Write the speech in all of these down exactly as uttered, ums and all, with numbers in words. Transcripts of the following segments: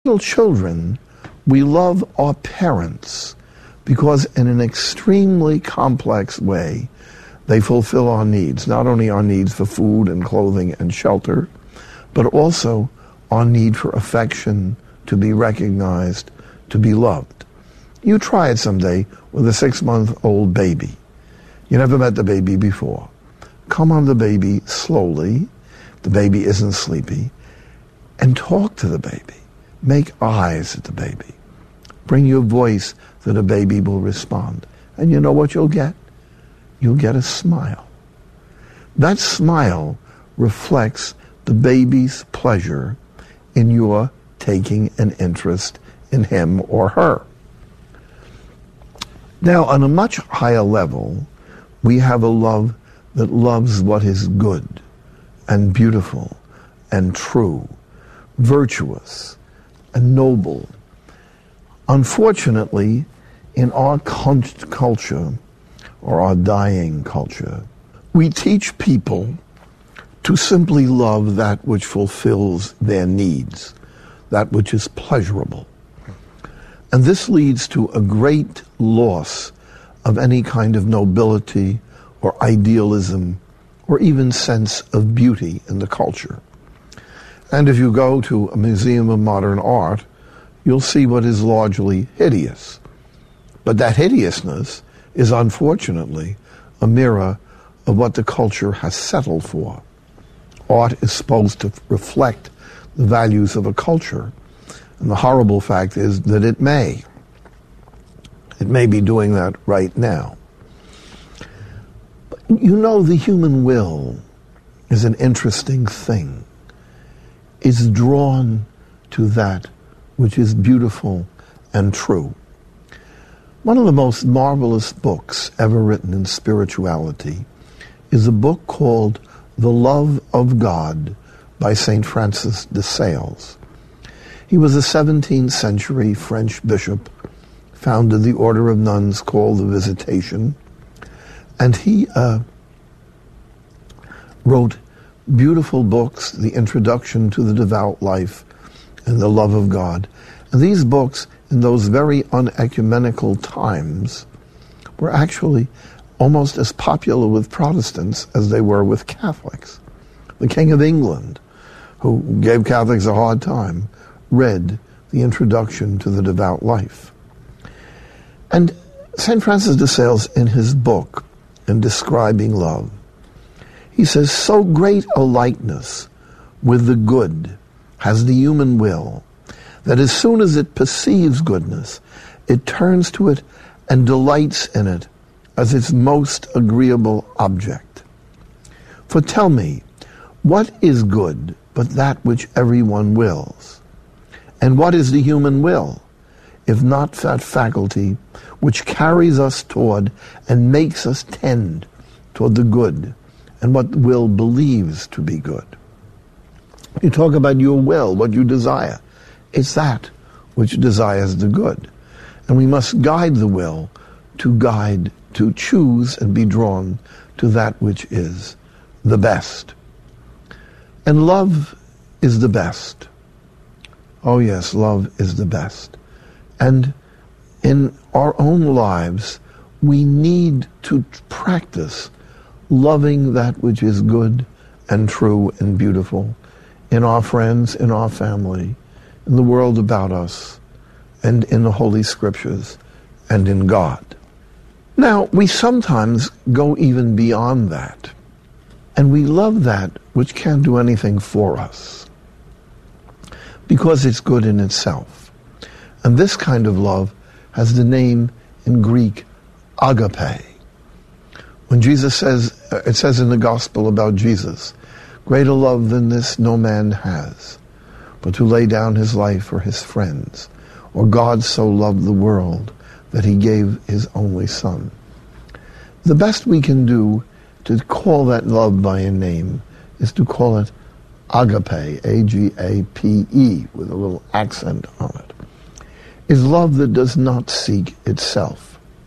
Little children, we love our parents because in an extremely complex way, they fulfill our needs, not only our needs for food and clothing and shelter, but also our need for affection, to be recognized, to be loved. You try it someday with a six-month-old baby. You never met the baby before. Come on the baby slowly, the baby isn't sleepy, and talk to the baby. Make eyes at the baby. Bring your voice that a baby will respond. And you know what you'll get? You'll get a smile. That smile reflects the baby's pleasure in your taking an interest in him or her. Now, on a much higher level, we have a love that loves what is good and beautiful and true, virtuous and noble. Unfortunately, in our culture, or our dying culture, we teach people to simply love that which fulfills their needs, that which is pleasurable. And this leads to a great loss of any kind of nobility or idealism or even sense of beauty in the culture. And if you go to a museum of modern art, you'll see what is largely hideous. But that hideousness is unfortunately a mirror of what the culture has settled for. Art is supposed to reflect the values of a culture, and the horrible fact is that it may. It may be doing that right now. But you know, the human will is an interesting thing. Is drawn to that which is beautiful and true. One of the most marvelous books ever written in spirituality is a book called The Love of God by Saint Francis de Sales. He was a seventeenth century French bishop, founded the order of nuns called the Visitation, and he uh, wrote beautiful books, The Introduction to the Devout Life and The Love of God. And these books, in those very unecumenical times, were actually almost as popular with Protestants as they were with Catholics. The King of England, who gave Catholics a hard time, read The Introduction to the Devout Life. And Saint Francis de Sales, in his book, in describing love, he says, so great a likeness with the good has the human will that as soon as it perceives goodness, it turns to it and delights in it as its most agreeable object. For tell me, what is good but that which everyone wills? And what is the human will, if not that faculty which carries us toward and makes us tend toward the good, and what will believes to be good? You talk about your will, what you desire. It's that which desires the good. And we must guide the will to guide, to choose and be drawn to that which is the best. And love is the best. Oh yes, love is the best. And in our own lives, we need to practice loving that which is good and true and beautiful in our friends, in our family, in the world about us, and in the Holy Scriptures, and in God. Now, we sometimes go even beyond that, and we love that which can't do anything for us, because it's good in itself. And this kind of love has the name in Greek, agape. When Jesus says, it says in the gospel about Jesus, greater love than this no man has, but to lay down his life for his friends. Or God so loved the world that he gave his only Son. The best we can do to call that love by a name is to call it agape, A G A P E, with a little accent on it. Is love that does not seek itself.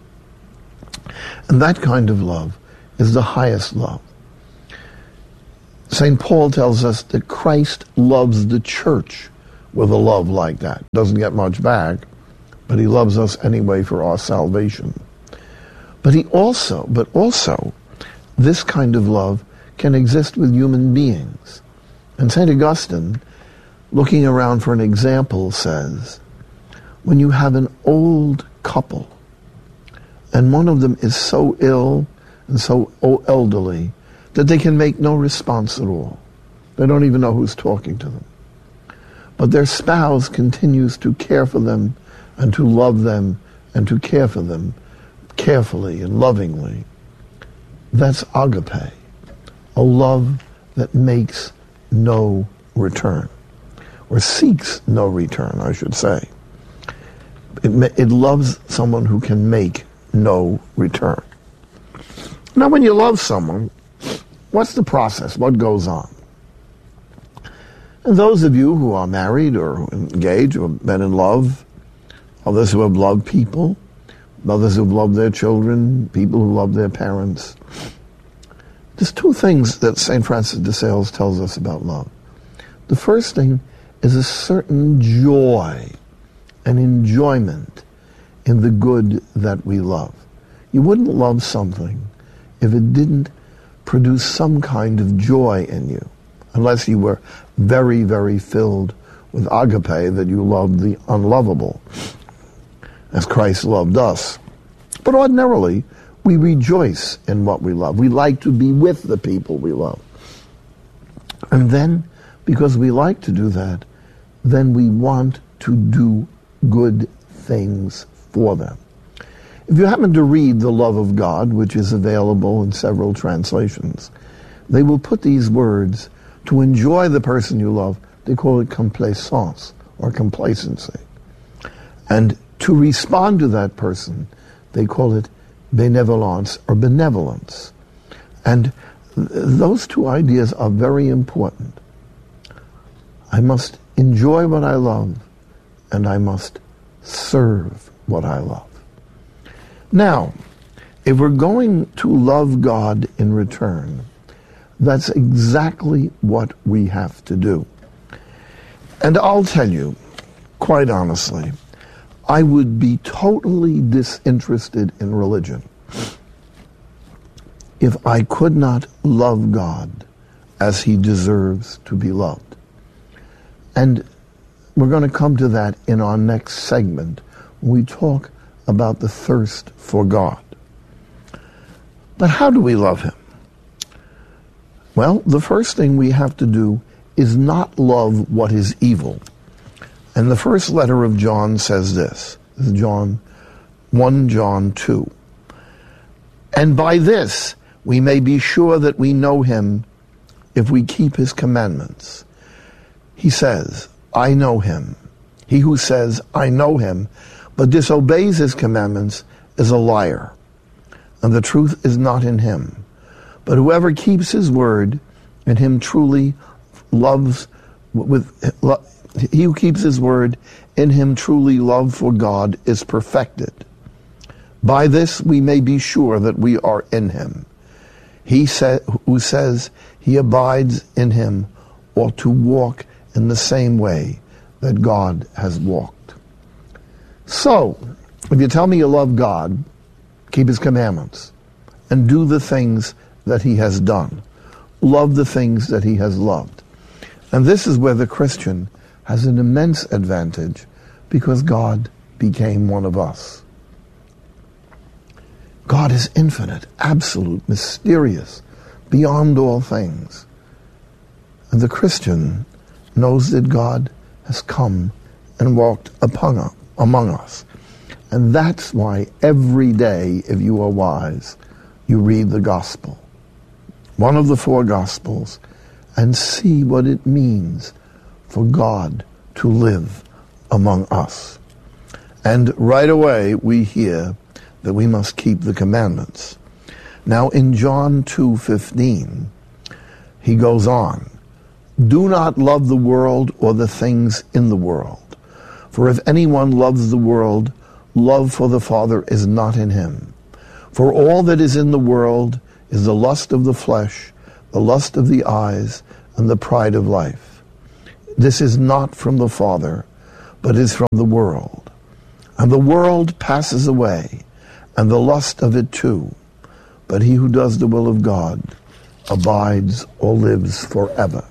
And that kind of love is the highest love. Saint Paul tells us that Christ loves the church with a love like that. Doesn't get much back, but he loves us anyway for our salvation. But he also, but also, this kind of love can exist with human beings. And Saint Augustine, looking around for an example, says, when you have an old couple, and one of them is so ill and so elderly that they can make no response at all. They don't even know who's talking to them. But their spouse continues to care for them and to love them and to care for them carefully and lovingly. That's agape, a love that makes no return, or seeks no return, I should say. It, it loves someone who can make no return. Now, when you love someone, what's the process? What goes on? And those of you who are married or engaged or have been in love, others who have loved people, others who have loved their children, people who love their parents, there's two things that Saint Francis de Sales tells us about love. The first thing is a certain joy and enjoyment in the good that we love. You wouldn't love something if it didn't produce some kind of joy in you, unless you were very, very filled with agape, that you loved the unlovable, as Christ loved us. But ordinarily, we rejoice in what we love. We like to be with the people we love. And then, because we like to do that, then we want to do good things for them. If you happen to read The Love of God, which is available in several translations, they will put these words, to enjoy the person you love, they call it complaisance, or complacency. And to respond to that person, they call it benevolence, or benevolence. And th- those two ideas are very important. I must enjoy what I love, and I must serve what I love. Now, if we're going to love God in return, that's exactly what we have to do. And I'll tell you, quite honestly, I would be totally disinterested in religion if I could not love God as he deserves to be loved. And we're going to come to that in our next segment when we talk about the thirst for God. But how do we love him? Well, the first thing we have to do is not love what is evil. And the first letter of John says this. This is John, First John two. And by this we may be sure that we know him if we keep his commandments. He says, I know him. He who says, I know him, but disobeys his commandments is a liar, and the truth is not in him. But whoever keeps his word, in him truly loves, with he who keeps his word, in him truly love for God is perfected. By this we may be sure that we are in him. He sa- who says he abides in him ought to walk in the same way that God has walked. So, if you tell me you love God, keep his commandments and do the things that he has done. Love the things that he has loved. And this is where the Christian has an immense advantage, because God became one of us. God is infinite, absolute, mysterious, beyond all things. And the Christian knows that God has come and walked upon, among us. And that's why every day, if you are wise, you read the gospel, one of the four gospels, and see what it means for God to live among us. And right away we hear that we must keep the commandments. Now in John two fifteen, he goes on, do not love the world or the things in the world. For if anyone loves the world, love for the Father is not in him. For all that is in the world is the lust of the flesh, the lust of the eyes, and the pride of life. This is not from the Father, but is from the world. And the world passes away, and the lust of it too. But he who does the will of God abides or lives forever.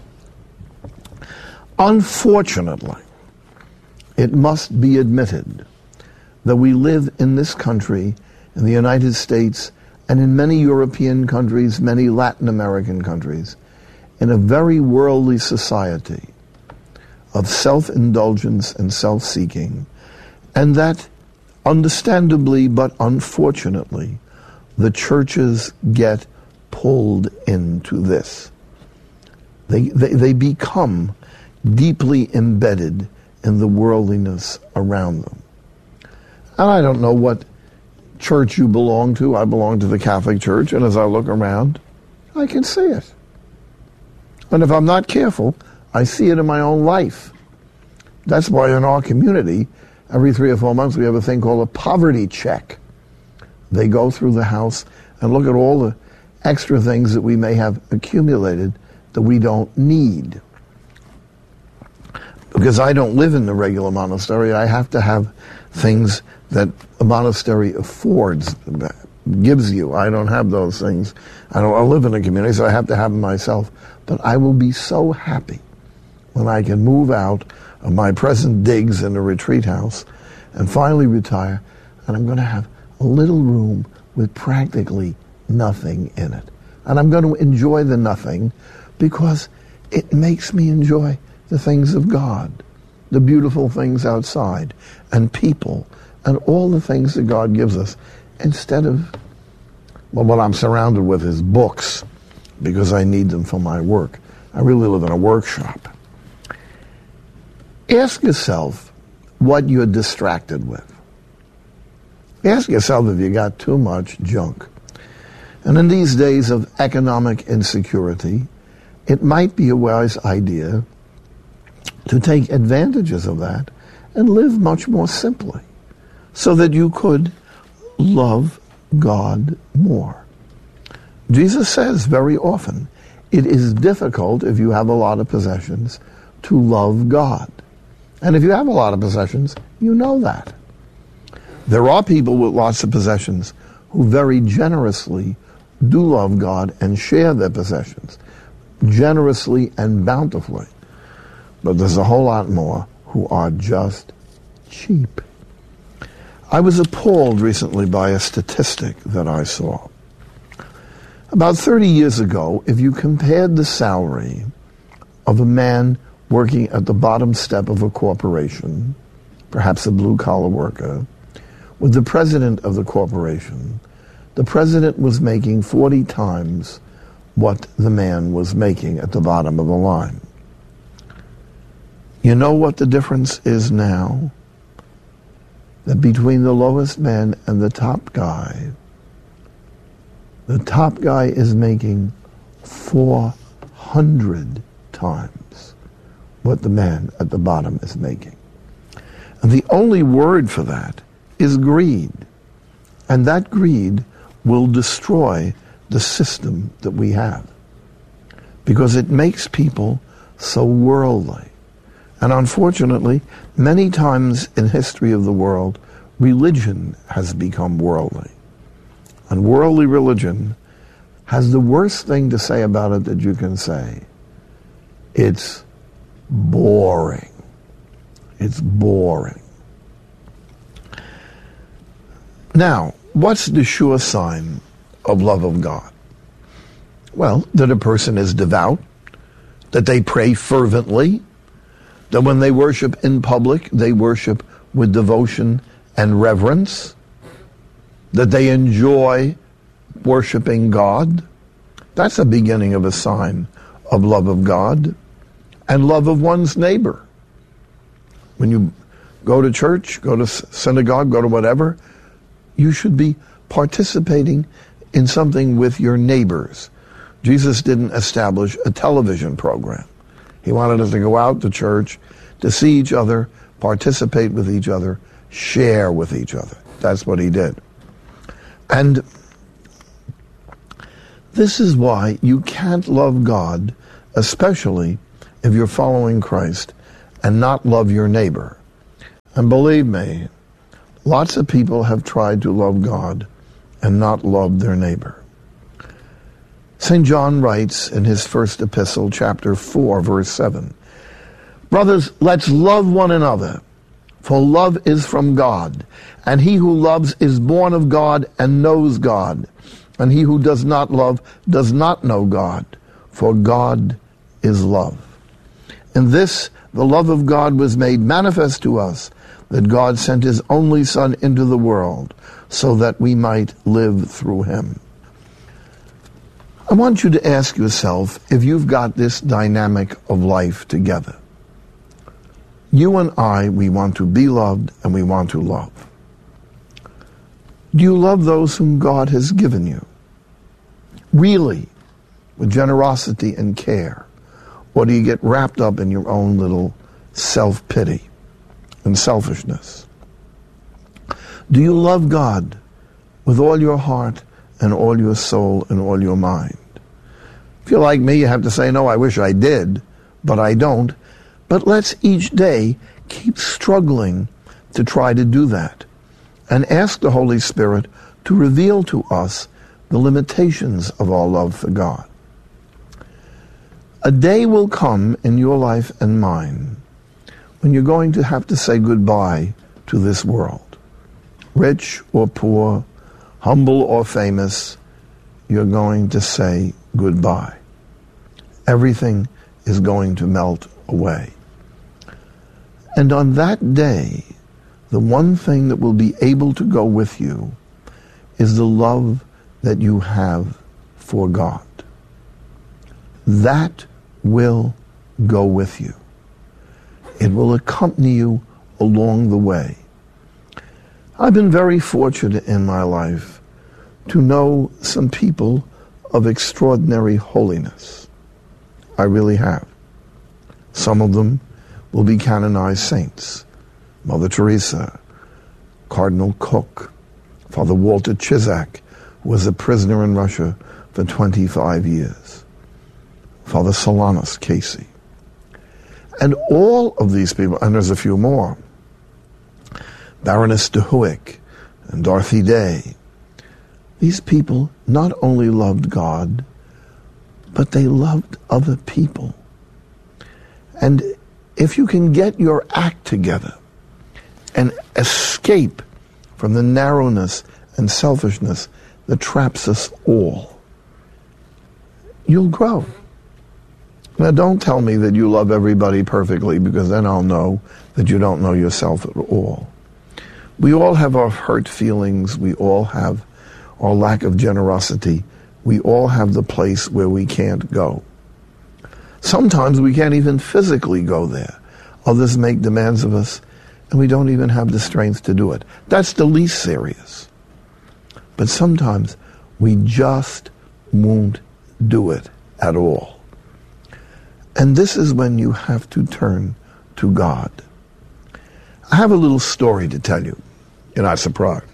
Unfortunately, it must be admitted that we live in this country, in the United States, and in many European countries, many Latin American countries, in a very worldly society of self-indulgence and self-seeking, and that, understandably but unfortunately, the churches get pulled into this. They, they, they become deeply embedded in the worldliness around them. And I don't know what church you belong to. I belong to the Catholic Church, and as I look around, I can see it. And if I'm not careful, I see it in my own life. That's why in our community, every three or four months, we have a thing called a poverty check. They go through the house and look at all the extra things that we may have accumulated that we don't need. Because I don't live in the regular monastery, I have to have things that a monastery affords, gives you. I don't have those things. I don't I live in a community, so I have to have them myself. But I will be so happy when I can move out of my present digs in a retreat house and finally retire, and I'm going to have a little room with practically nothing in it. And I'm going to enjoy the nothing because it makes me enjoy the things of God, the beautiful things outside, and people, and all the things that God gives us, instead of, well, what I'm surrounded with is books, because I need them for my work. I really live in a workshop. Ask yourself what you're distracted with. Ask yourself if you got too much junk. And in these days of economic insecurity, it might be a wise idea to take advantages of that and live much more simply so that you could love God more. Jesus says very often, it is difficult if you have a lot of possessions to love God. And if you have a lot of possessions, you know that. There are people with lots of possessions who very generously do love God and share their possessions, generously and bountifully. But there's a whole lot more who are just cheap. I was appalled recently by a statistic that I saw. About thirty years ago, if you compared the salary of a man working at the bottom step of a corporation, perhaps a blue-collar worker, with the president of the corporation, the president was making forty times what the man was making at the bottom of the line. You know what the difference is now? That between the lowest man and the top guy, the top guy is making four hundred times what the man at the bottom is making. And the only word for that is greed. And that greed will destroy the system that we have, because it makes people so worldly. And unfortunately, many times in history of the world, religion has become worldly. And worldly religion has the worst thing to say about it that you can say. It's boring. It's boring. Now, what's the sure sign of love of God? Well, that a person is devout, that they pray fervently, that when they worship in public, they worship with devotion and reverence, that they enjoy worshiping God. That's the beginning of a sign of love of God and love of one's neighbor. When you go to church, go to synagogue, go to whatever, you should be participating in something with your neighbors. Jesus didn't establish a television program. He wanted us to go out to church, to see each other, participate with each other, share with each other. That's what he did. And this is why you can't love God, especially if you're following Christ, and not love your neighbor. And believe me, lots of people have tried to love God and not love their neighbor. Saint John writes in his first epistle, chapter four, verse seven, "Brothers, let's love one another, for love is from God, and he who loves is born of God and knows God. And he who does not love does not know God, for God is love. In this, the love of God was made manifest to us, that God sent his only Son into the world, so that we might live through him." I want you to ask yourself if you've got this dynamic of life together. You and I, we want to be loved and we want to love. Do you love those whom God has given you? Really, with generosity and care? Or do you get wrapped up in your own little self-pity and selfishness? Do you love God with all your heart and all your soul and all your mind? If you're like me, you have to say, no, I wish I did, but I don't. But let's each day keep struggling to try to do that, and ask the Holy Spirit to reveal to us the limitations of our love for God. A day will come in your life and mine when you're going to have to say goodbye to this world. Rich or poor, humble or famous, you're going to say goodbye. Everything is going to melt away. And on that day, the one thing that will be able to go with you is the love that you have for God. That will go with you. It will accompany you along the way. I've been very fortunate in my life to know some people of extraordinary holiness. I really have. Some of them will be canonized saints. Mother Teresa, Cardinal Cook, Father Walter Chisak, who was a prisoner in Russia for twenty-five years, Father Solanus Casey. And all of these people, and there's a few more, Baroness de Huick and Dorothy Day, these people not only loved God, but they loved other people. And if you can get your act together and escape from the narrowness and selfishness that traps us all, you'll grow. Now, don't tell me that you love everybody perfectly, because then I'll know that you don't know yourself at all. We all have our hurt feelings. We all have our lack of generosity. We all have the place where we can't go. Sometimes we can't even physically go there. Others make demands of us, and we don't even have the strength to do it. That's the least serious. But sometimes we just won't do it at all. And this is when you have to turn to God. I have a little story to tell you. You're not surprised.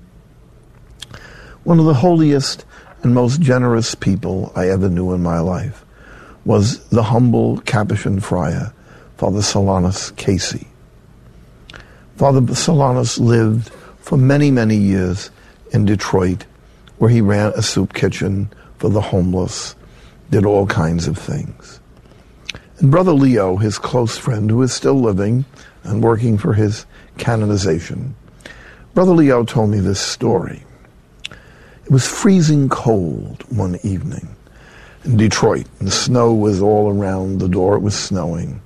One of the holiest and most generous people I ever knew in my life was the humble Capuchin friar, Father Solanus Casey. Father Solanus lived for many, many years in Detroit, where he ran a soup kitchen for the homeless, did all kinds of things. And Brother Leo, his close friend, who is still living and working for his canonization, Brother Leo told me this story. It was freezing cold one evening in Detroit, and the snow was all around the door. It was snowing.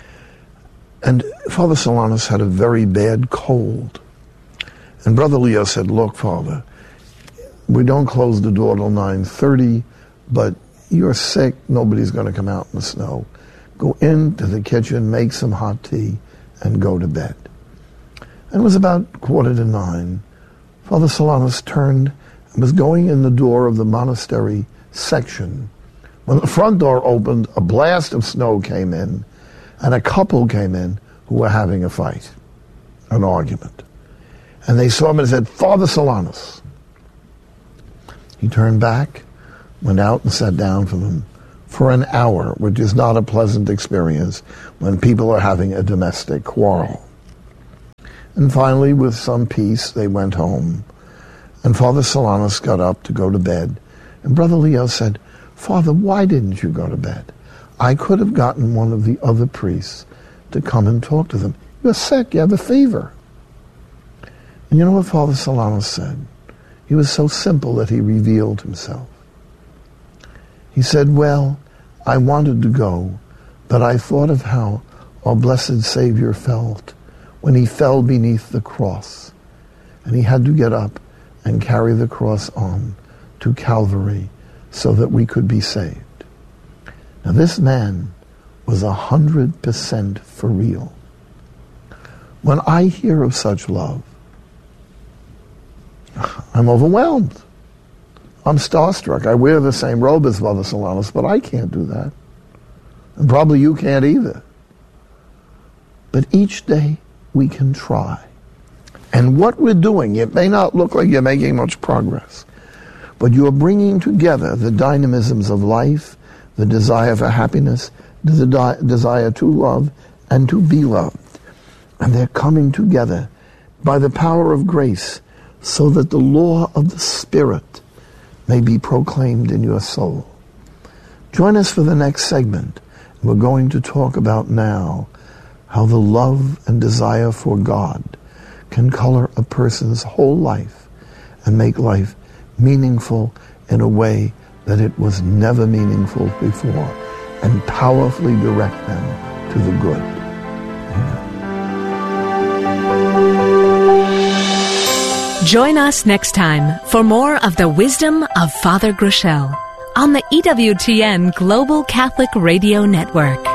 And Father Solanus had a very bad cold. And Brother Leo said, look, Father, we don't close the door till nine thirty, but you're sick. Nobody's going to come out in the snow. Go into the kitchen, make some hot tea, and go to bed. And it was about quarter to nine. Father Solanus turned and was going in the door of the monastery section. When the front door opened, a blast of snow came in, and a couple came in who were having a fight, an argument. And they saw him and said, Father Solanus. He turned back, went out and sat down for them for an hour, which is not a pleasant experience when people are having a domestic quarrel. And finally, with some peace, they went home. And Father Solanus got up to go to bed. And Brother Leo said, "Father, why didn't you go to bed? I could have gotten one of the other priests to come and talk to them. You're sick, you have a fever." And you know what Father Solanus said? He was so simple that he revealed himself. He said, "Well, I wanted to go, but I thought of how our blessed Savior felt when he fell beneath the cross, and he had to get up and carry the cross on to Calvary so that we could be saved." Now this man was a hundred percent for real. When I hear of such love, I'm overwhelmed. I'm starstruck. I wear the same robe as Father Solanus, but I can't do that. And probably you can't either. But each day we can try. And what we're doing, it may not look like you're making much progress, but you're bringing together the dynamisms of life, the desire for happiness, the de- desire to love and to be loved. And they're coming together by the power of grace so that the law of the Spirit may be proclaimed in your soul. Join us for the next segment. We're going to talk about now how the love and desire for God can color a person's whole life and make life meaningful in a way that it was never meaningful before, and powerfully direct them to the good. Amen. Join us next time for more of the wisdom of Father Groeschel on the E W T N Global Catholic Radio Network.